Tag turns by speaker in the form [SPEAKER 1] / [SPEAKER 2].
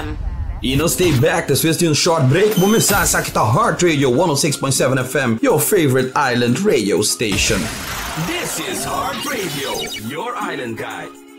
[SPEAKER 1] FM.
[SPEAKER 2] E não stay back, después de un short break, vou começar aqui tá Heart Radio 106.7 FM, your favorite island radio station.
[SPEAKER 3] This is Heart Radio, your island guide.